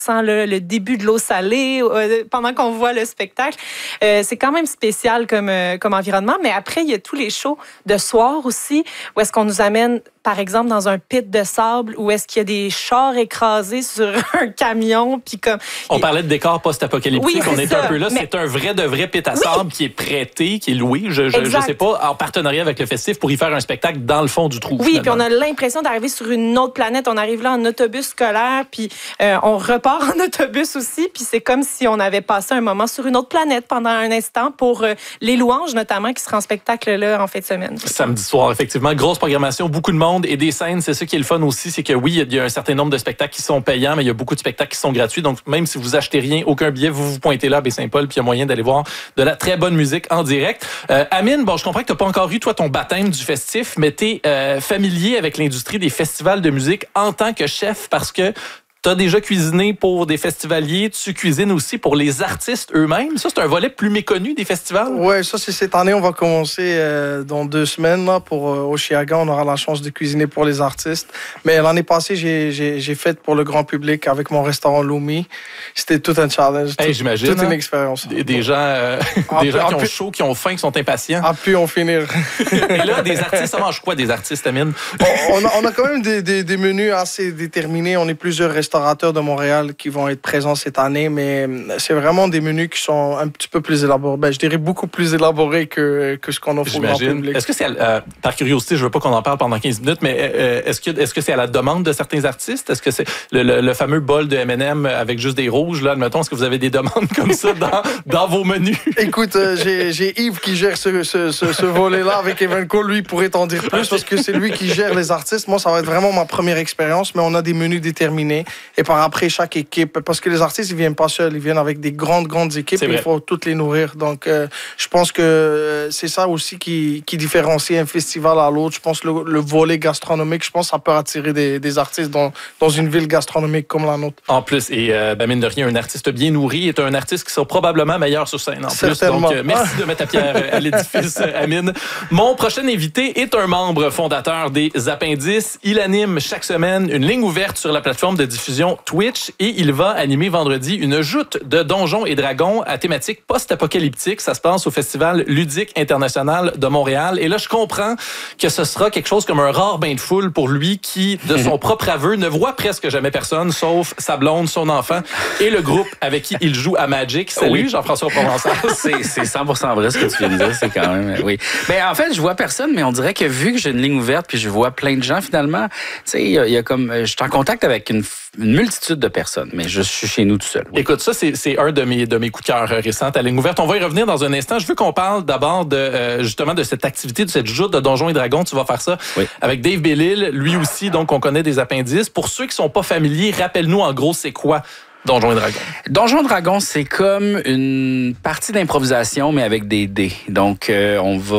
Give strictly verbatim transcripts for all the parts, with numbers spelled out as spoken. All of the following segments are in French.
sent le, le début de l'eau salée euh, pendant qu'on voit le spectacle. Euh, c'est quand même spécial comme, euh, comme environnement. Mais après, il y a tous les shows de soir aussi, où est-ce qu'on nous amène, par exemple, dans un pit de sable, où est-ce qu'il y a des chars écrasés sur un camion. Puis comme, on parlait de décor post-apocalyptique. Oui, on est ça. un peu là. Mais... C'est un vrai de vrai pit à oui. sable qui est prêté, qui est loué, je je, je sais pas, en partenariat avec le festif pour y faire un spectacle dans le fond du trou. Oui, finalement. puis on a l'impression d'arriver sur une autre planète. On arrive là en autobus scolaire, puis euh, on repart en autobus aussi, puis c'est comme si on avait passé un moment sur une autre planète pendant un instant pour euh, les louanges, notamment, qui sera en spectacle là en fin de semaine. Samedi soir, effectivement. Grosse programmation, beaucoup de monde et des scènes. C'est ça qui est le fun aussi, c'est que oui, il y a un certain nombre de spectacles qui sont payants, mais il y a beaucoup de spectacles qui sont gratuits. Donc, même si vous achetez rien, aucun billet, vous vous pointez là à Baie-Saint-Paul, puis il y a moyen d'aller voir de la très bonne musique en direct. Euh, Amine, bon, je comprends que tu n'as pas encore eu, toi, ton baptême du festif, mais tu es euh, familier avec l'industrie des festivals de musique en tant que chef parce que tu as déjà cuisiné pour des festivaliers, tu cuisines aussi pour les artistes eux-mêmes. Ça, c'est un volet plus méconnu des festivals? Oui, ça, c'est cette année. On va commencer euh, dans deux semaines. Là, pour euh, Oshiaga, on aura la chance de cuisiner pour les artistes. Mais l'année passée, j'ai, j'ai, j'ai fait pour le grand public avec mon restaurant Lumi. C'était tout un challenge. Hey, tout, j'imagine. Toute hein? une expérience. Des, des gens, euh, ah, des gens ah, qui ont pu... chaud, qui ont faim, qui sont impatients. Ah, puis on finir. Et là, des artistes, ça mange quoi, des artistes, Amine? on, on, a, on a quand même des, des, des menus assez déterminés. On est plusieurs restaurateurs de Montréal qui vont être présents cette année, mais c'est vraiment des menus qui sont un petit peu plus élaborés. Ben, je dirais beaucoup plus élaborés que, que ce qu'on offre au grand public. Est-ce que c'est, euh, par curiosité, je veux pas qu'on en parle pendant quinze minutes, mais euh, est-ce que, est-ce que c'est à la demande de certains artistes? Est-ce que c'est le, le, le fameux bol de M and M avec juste des rouges, là, admettons, est-ce que vous avez des demandes comme ça dans, dans vos menus? Écoute, euh, j'ai, j'ai Yves qui gère ce, ce, ce, ce volet-là avec Evenco. Lui, il pourrait t'en dire plus parce que c'est lui qui gère les artistes. Moi, ça va être vraiment ma première expérience, mais on a des menus déterminés. Et par après, chaque équipe, parce que les artistes, ils viennent pas seuls, ils viennent avec des grandes, grandes équipes et il faut toutes les nourrir. Donc, euh, je pense que euh, c'est ça aussi qui, qui différencie un festival à l'autre. Je pense que le, le volet gastronomique, je pense que ça peut attirer des, des artistes dans, dans une ville gastronomique comme la nôtre. En plus, et euh, ben, mine de rien, un artiste bien nourri est un artiste qui sera probablement meilleur sur scène. En Certainement. plus, donc euh, merci de mettre ta pierre à l'édifice, Amine. Mon prochain invité est un membre fondateur des Appendices. Il anime chaque semaine une ligne ouverte sur la plateforme de diffusion Twitch et il va animer vendredi une joute de Donjons et Dragons à thématique post-apocalyptique. Ça se passe au Festival ludique international de Montréal. Et là, je comprends que ce sera quelque chose comme un rare bain de foule pour lui qui, de son propre aveu, ne voit presque jamais personne, sauf sa blonde, son enfant et le groupe avec qui il joue à Magic. Salut, oui. Jean-François Provençal. c'est, c'est cent pour cent vrai ce que tu viens de dire. C'est quand même... Oui. Ben, en fait, je vois personne, mais on dirait que vu que j'ai une ligne ouverte puis je vois plein de gens, finalement, tu sais, il y, y a comme... Je suis en contact avec une, une multitude de personnes, mais je suis chez nous tout seul. Oui. Écoute, ça, c'est, c'est un de mes, de mes coups de cœur récents à ligne ouverte. On va y revenir dans un instant. Je veux qu'on parle d'abord de, euh, justement de cette activité, de cette joute de Donjons et Dragons. Tu vas faire ça oui. avec Dave Bellil, lui aussi, donc on connaît des Appendices. Pour ceux qui sont pas familiers, rappelle-nous en gros, c'est quoi Donjons et Dragons? Donjons et Dragons, c'est comme une partie d'improvisation, mais avec des dés. Donc, euh, on va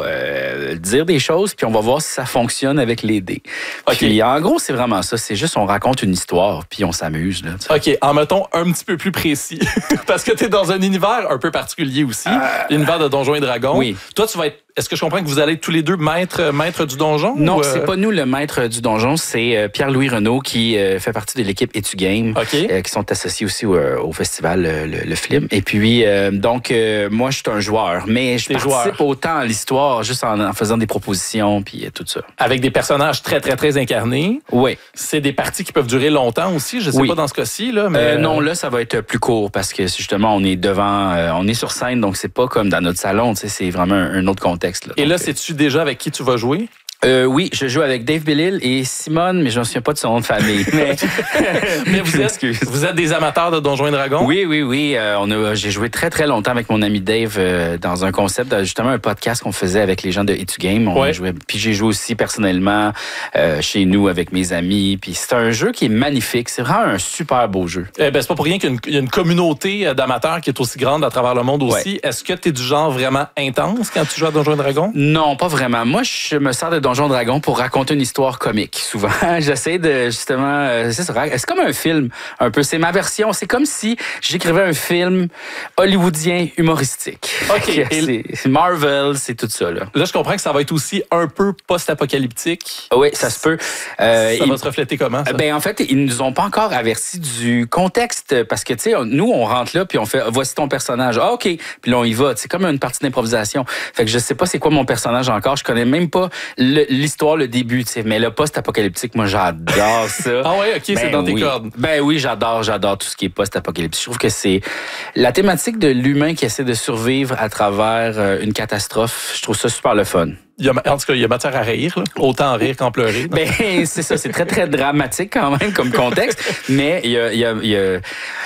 euh, dire des choses, puis on va voir si ça fonctionne avec les dés. Okay. Puis, en gros, c'est vraiment ça. C'est juste, on raconte une histoire, puis on s'amuse. Là, OK, en mettons un petit peu plus précis. Parce que tu es dans un univers un peu particulier aussi, euh... l'univers de Donjons et Dragons. Oui. Toi, tu vas être... Est-ce que je comprends que vous allez être tous les deux maîtres, maîtres du donjon? Non, ou euh... c'est pas nous le maître du donjon, c'est euh, Pierre-Louis Renaud qui euh, fait partie de l'équipe Etugame, okay. euh, qui sont associés aussi au, au festival le, le, le Film. Et puis, euh, donc, euh, moi, je suis un joueur, mais je T'es participe joueur. autant à l'histoire juste en, en faisant des propositions puis euh, tout ça. Avec des personnages très, très, très incarnés. Oui. C'est des parties qui peuvent durer longtemps aussi, je sais oui. pas dans ce cas-ci. Là, mais... Euh, non, là, ça va être plus court parce que justement, on est devant, euh, on est sur scène, donc c'est pas comme dans notre salon, tu sais, c'est vraiment un, un autre contexte. Là, Et donc, là, c'est-tu déjà avec qui tu vas jouer? Euh, oui, je joue avec Dave Bellil et Simone, mais je ne me souviens pas de son nom de famille. Mais, mais vous, êtes, vous êtes des amateurs de Donjons et Dragons? Oui, oui, oui. Euh, on a, j'ai joué très, très longtemps avec mon ami Dave euh, dans un concept, justement un podcast qu'on faisait avec les gens de Etugame. On ouais. jouait, puis j'ai joué aussi personnellement euh, chez nous avec mes amis. Puis c'est un jeu qui est magnifique. C'est vraiment un super beau jeu. Eh ben, c'est pas pour rien qu'il y a une, il y a une communauté d'amateurs qui est aussi grande à travers le monde aussi. Ouais. Est-ce que tu es du genre vraiment intense quand tu joues à Donjons et Dragons? Non, pas vraiment. Moi, je me sers de Donjons et Dragons pour raconter une histoire comique. Souvent, j'essaie de justement, euh, c'est ça, c'est comme un film, un peu. C'est ma version. C'est comme si j'écrivais un film hollywoodien humoristique. Ok. C'est, c'est Marvel, c'est tout ça là. Là, je comprends que ça va être aussi un peu post-apocalyptique. Oui, ça se peut. Euh, ça il, va se refléter comment ça? Ben en fait, ils nous ont pas encore averti du contexte parce que tu sais, nous on rentre là puis on fait voici ton personnage. Ah ok. Puis là on y va. C'est comme une partie d'improvisation. Fait que je sais pas c'est quoi mon personnage encore. Je connais même pas le, l'histoire, le début. Tu sais, mais le post-apocalyptique, moi j'adore ça. Ah ouais, ok, ben c'est dans tes oui. cordes. Ben oui, j'adore, j'adore tout ce qui est post-apocalyptique. Je trouve que c'est la thématique de l'humain qui essaie de survivre à travers une catastrophe. Je trouve ça super le fun. Il y a, en tout cas, il y a matière à rire, là. Autant rire qu'en pleurer. Ben, c'est ça, c'est très, très dramatique quand même comme contexte, mais il y a, il y a, il y a,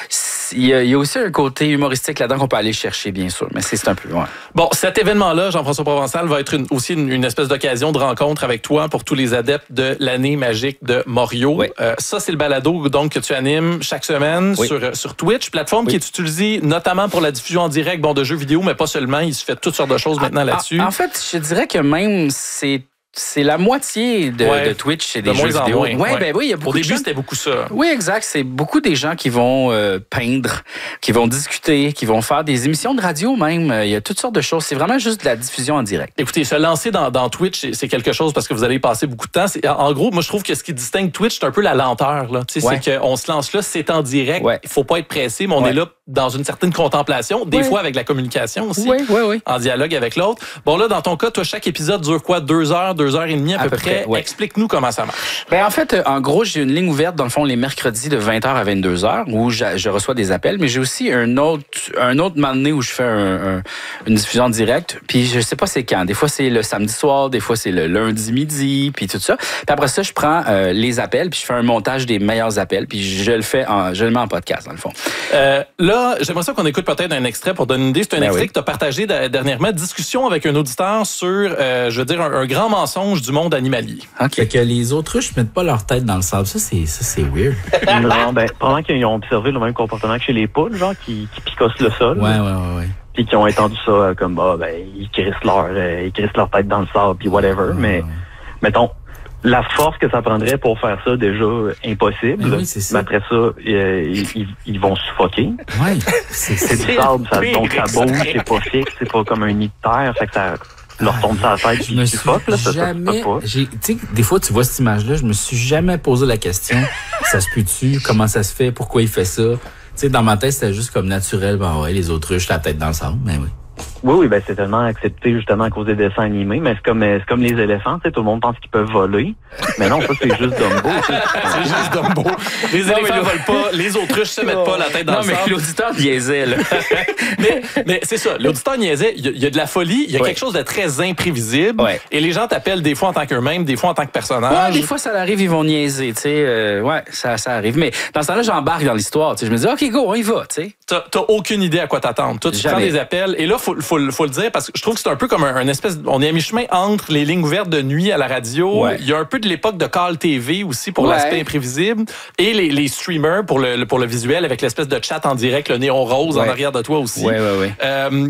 il y a, il y a aussi un côté humoristique là-dedans qu'on peut aller chercher, bien sûr, mais c'est, c'est un peu... Ouais. Bon, cet événement-là, Jean-François Provençal, va être une, aussi une, une espèce d'occasion de rencontre avec toi pour tous les adeptes de l'année magique de Morio. Oui. Euh, ça, c'est le balado donc, que tu animes chaque semaine oui. sur, sur Twitch, plateforme oui. qui est utilisée notamment pour la diffusion en direct bon, de jeux vidéo, mais pas seulement. Il se fait toutes sortes de choses maintenant en, là-dessus. En, en fait, je dirais que même c'est C'est la moitié de, ouais. de Twitch, c'est des de jeux moins vidéo. En moins, ouais, ouais. ben oui, il y a beaucoup Au début, de gens... c'était beaucoup ça. Oui, exact. C'est beaucoup des gens qui vont euh, peindre, qui vont discuter, qui vont faire des émissions de radio même. Il y a toutes sortes de choses. C'est vraiment juste de la diffusion en direct. Écoutez, se lancer dans, dans Twitch, c'est quelque chose parce que vous allez y passer beaucoup de temps. C'est, en gros, moi, je trouve que ce qui distingue Twitch, c'est un peu la lenteur. Là. Tu sais, ouais. C'est qu'on se lance là, c'est en direct. Ouais. Il faut pas être pressé, mais on ouais. est là dans une certaine contemplation, des ouais. fois avec la communication aussi, oui, oui, oui. en dialogue avec l'autre. Bon, là, dans ton cas, toi, chaque épisode dure quoi? Deux heures, deux heures et demie à, à peu, peu près. près. Ouais. Explique-nous comment ça marche. Ben, en fait, en gros, j'ai une ligne ouverte, dans le fond, les mercredis de vingt heures à vingt-deux heures, où je, je reçois des appels, mais j'ai aussi un autre, un autre moment donné où je fais un, un, une diffusion directe, puis je sais pas c'est quand. Des fois, c'est le samedi soir, des fois, c'est le lundi midi, puis tout ça. Puis après ça, je prends euh, les appels, puis je fais un montage des meilleurs appels, puis je le fais en, je le mets en podcast, dans le fond. Euh, là, j'aimerais ça qu'on écoute peut-être un extrait pour donner une idée. C'est un ben extrait oui. que tu as partagé dernièrement. Discussion avec un auditeur sur, euh, je veux dire, un, un grand mensonge du monde animalier. OK. Fait que les autruches mettent pas leur tête dans le sable. Ça, c'est, ça, c'est weird. Non, ben, pendant qu'ils ont observé le même comportement que chez les poules, genre, qui, qui picossent le sol. Ouais, ouais, ouais, ouais. Puis qui ont étendu ça euh, comme, bah, ben, ils crissent leur, euh, ils crissent leur tête dans le sable, puis whatever. Ouais, mais, ouais. mettons, la force que ça prendrait pour faire ça, déjà, impossible. Mais oui, c'est ça. Mais après ça, euh, ils, ils vont suffoquer. Oui. C'est, c'est du sable, ça, donc ça bouge, c'est pas fixe, c'est pas comme un nid de terre, fait que ça leur tombe sur la tête, je me suis suffoque, là, ça, jamais, ça, ça j'ai, tu sais, des fois, tu vois cette image-là, je me suis jamais posé la question, ça se peut-tu, comment ça se fait, pourquoi il fait ça. Tu sais, dans ma tête, c'était juste comme naturel, ben ouais, les autruches, la tête dans le sable, mais oui. Oui, oui, ben c'est tellement accepté justement à cause des dessins animés, mais c'est comme c'est comme les éléphants, tu sais, tout le monde pense qu'ils peuvent voler, mais non, ça c'est juste Dumbo. C'est juste Dumbo. Les non, éléphants volent pas, les autruches se mettent pas la tête dans non, le sable. Non, mais l'auditeur niaisait, là. mais, mais c'est ça, l'auditeur niaisait, il y, y a de la folie, il y a ouais. quelque chose de très imprévisible, ouais. et les gens t'appellent des fois en tant qu'eux-mêmes, des fois en tant que personnage. Ouais, des fois ça arrive, ils vont niaiser, tu sais, euh, ouais, ça, ça arrive. Mais dans ce temps-là, j'embarque dans l'histoire, tu sais, je me dis, OK, go, on y va, tu sais. T'as, t'as aucune idée à quoi t'attendre. Toi, tu Jamais. prends des appels, et là, faut, faut, faut le dire, parce que je trouve que c'est un peu comme un, un espèce... On est à mi-chemin entre les lignes ouvertes de nuit à la radio. Ouais. Il y a un peu de l'époque de Call T V aussi pour ouais. l'aspect imprévisible. Et les, les streamers pour le, pour le visuel avec l'espèce de chat en direct, le néon rose ouais. en arrière de toi aussi. Oui, oui, oui. Euh,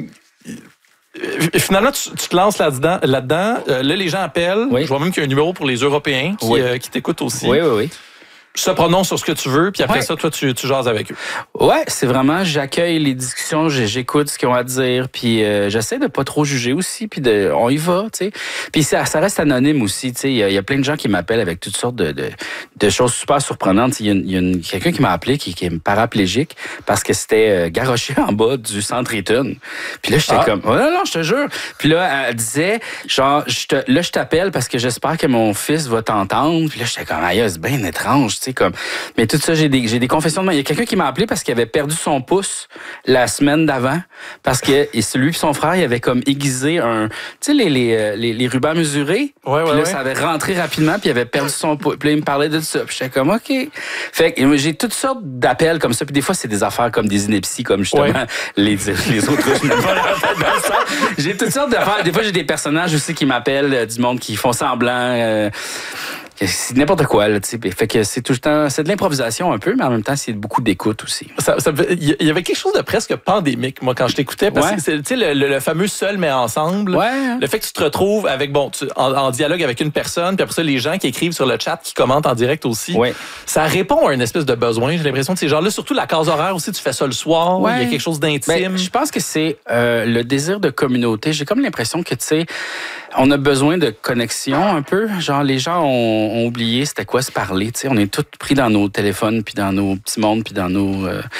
finalement, tu, tu te lances là-dedans. là-dedans. Euh, là, les gens appellent. Oui. Je vois même qu'il y a un numéro pour les Européens qui, oui. euh, qui t'écoutent aussi. Oui, oui, oui. Tu te prononces sur ce que tu veux, puis après ouais. ça, toi, tu, tu jases avec eux. Ouais, c'est vraiment, j'accueille les discussions, j'écoute ce qu'ils ont à dire, puis euh, j'essaie de pas trop juger aussi, puis de, on y va, tu sais. Puis ça, ça reste anonyme aussi, tu sais. Il y, y a plein de gens qui m'appellent avec toutes sortes de, de, de choses super surprenantes. Il y a, y a une, quelqu'un qui m'a appelé qui, qui est paraplégique parce que c'était euh, garoché en bas du centre Eaton. Puis là, j'étais ah. comme, oh non, non, je te jure. Puis là, elle disait, genre, je te, là, je t'appelle parce que j'espère que mon fils va t'entendre. Puis là, j'étais comme, aïe, c'est bien étrange. Tu sais, comme, mais tout ça, j'ai des, j'ai des confessions de main. Il y a quelqu'un qui m'a appelé parce qu'il avait perdu son pouce la semaine d'avant, parce que et lui et son frère, il avait comme aiguisé un, tu sais, les, les, les, les rubans mesurés. Ouais, ouais, puis là, ouais. ça avait rentré rapidement, puis il avait perdu son pouce. Puis là, il me parlait de ça. Puis j'étais comme, OK. Fait que j'ai toutes sortes d'appels comme ça. Puis des fois, c'est des affaires comme des inepties, comme justement ouais. les, les autres. J'ai toutes sortes d'affaires. Des fois, j'ai des personnages aussi qui m'appellent, du monde qui font semblant. Euh, C'est n'importe quoi, là, tu sais. Fait que c'est tout le temps, c'est de l'improvisation un peu, mais en même temps, c'est beaucoup d'écoute aussi. Ça, ça, il y avait quelque chose de presque pandémique, moi, quand je t'écoutais, parce Ouais. que c'est, tu sais, le, le, le fameux seul mais ensemble. Ouais. Le fait que tu te retrouves avec, bon, tu, en, en dialogue avec une personne, puis après ça, les gens qui écrivent sur le chat, qui commentent en direct aussi. Ouais. Ça répond à une espèce de besoin, j'ai l'impression de ces gens-là, surtout la case horaire aussi, tu fais ça le soir, il Ouais. y a quelque chose d'intime. Ben, je pense que c'est euh, le désir de communauté. J'ai comme l'impression que, tu sais, on a besoin de connexion un peu. Genre, les gens ont, ont oublié c'était quoi se parler. Tu sais, on est tous pris dans nos téléphones, puis dans nos petits mondes, puis dans nos... Euh,